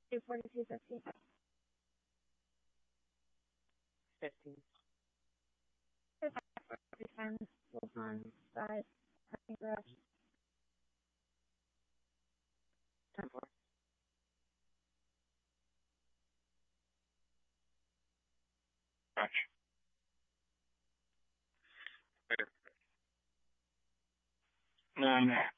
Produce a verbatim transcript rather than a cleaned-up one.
two forty-two fifty. Fifteen. Ten full on side parking garage. Ten four. Gotcha. And